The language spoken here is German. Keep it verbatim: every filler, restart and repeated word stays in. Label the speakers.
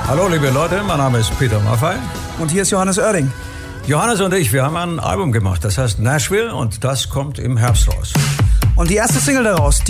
Speaker 1: Hallo liebe Leute, mein Name ist Peter Maffay.
Speaker 2: Und hier ist Johannes Oerding.
Speaker 1: Johannes und ich, wir haben ein Album gemacht, das heißt Nashville und das kommt im Herbst raus.
Speaker 2: Und die erste Single daraus,